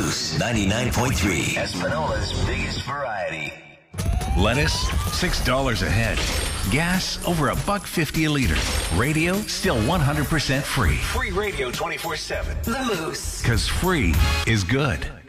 Moose 99.3. Espanola's biggest variety. Lettuce, $6 a head. Gas, over $1.50 a liter. Radio, still 100% free. Free radio 24/7. The Moose. Because free is good.